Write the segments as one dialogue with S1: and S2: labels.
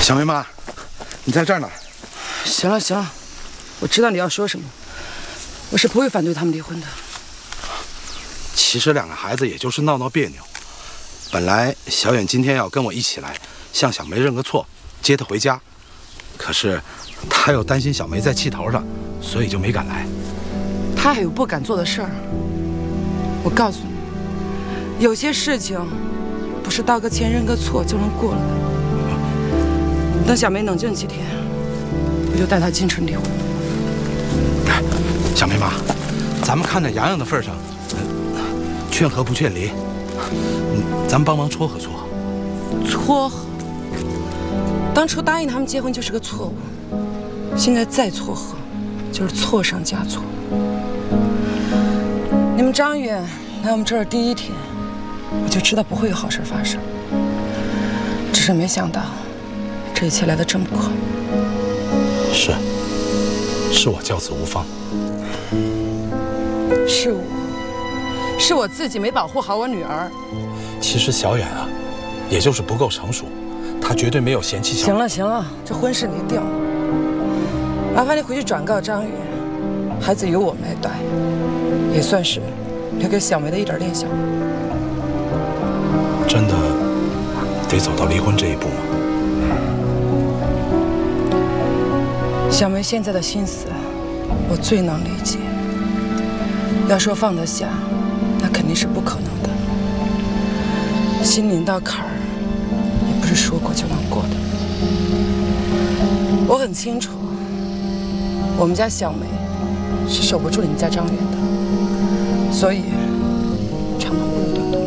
S1: 小梅妈，你在这儿呢。
S2: 行了行了，我知道你要说什么，我是不会反对他们离婚的。
S1: 其实两个孩子也就是闹闹别扭。本来小远今天要跟我一起来，向小梅认个错，接她回家。可是他又担心小梅在气头上，所以就没敢来。
S2: 他还有不敢做的事儿。我告诉你，有些事情不是道个歉认个错就能过了的。等小梅冷静几天，我就带她进城离婚。
S1: 小梅妈，咱们看在洋洋的份上，劝和不劝离，咱们帮忙撮合撮合。
S2: 撮合？当初答应他们结婚就是个错误，现在再撮合，就是错上加错。你们张远来我们这儿第一天，我就知道不会有好事发生，只是没想到这一切来得这么快。
S1: 是我教子无方，
S2: 是我自己没保护好我女儿。
S1: 其实小远啊，也就是不够成熟，他绝对没有嫌弃小。
S2: 行了，这婚事你定了，麻烦你回去转告张远，孩子由我们来带，也算是留给小梅的一点念想。
S1: 真的得走到离婚这一步吗？
S2: 小梅现在的心思，我最能理解。要说放得下，那肯定是不可能的。心临到坎儿，也不是说过就能过的。我很清楚，我们家小梅是守不住你们家张远的，所以常常不如短痛。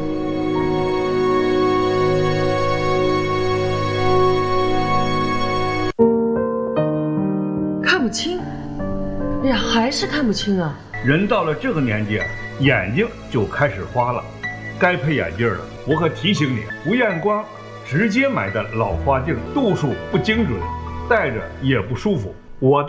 S3: 看不清，哎呀，还是看不清啊！
S4: 人到了这个年纪，眼睛就开始花了，该配眼镜了。我可提醒你，不验光直接买的老花镜度数不精准，戴着也不舒服。我